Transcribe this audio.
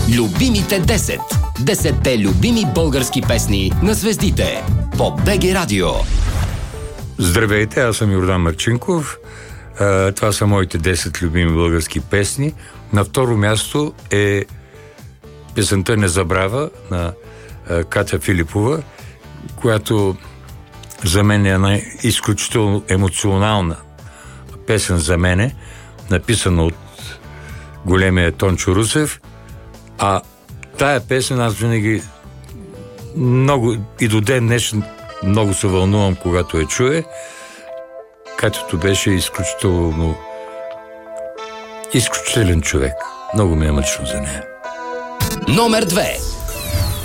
Любимите 10. 10-те любими български песни на звездите по БГ Радио. Здравейте, аз съм Йордан Марчинков. Това са моите 10 любими български песни. На второ място е песента "Незабрава" на Катя Филипова, която за мен е една изключително емоционална песен за мене, написана от големия Тончо Русев. А тая песен аз винаги много и до ден днешен много се вълнувам, когато я чуя. Катято беше изключителен човек. Много ми е мъчно за нея. Номер 2.